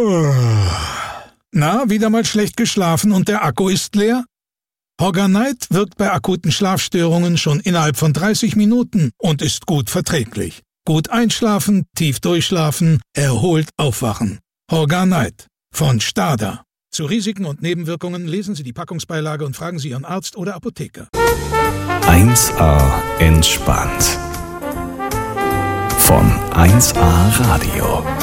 Na, wieder mal schlecht geschlafen und der Akku ist leer? Horganite wirkt bei akuten Schlafstörungen schon innerhalb von 30 Minuten und ist gut verträglich. Gut einschlafen, tief durchschlafen, erholt aufwachen. Horganite von Stada. Zu Risiken und Nebenwirkungen lesen Sie die Packungsbeilage und fragen Sie Ihren Arzt oder Apotheker. 1A entspannt. Von 1A Radio.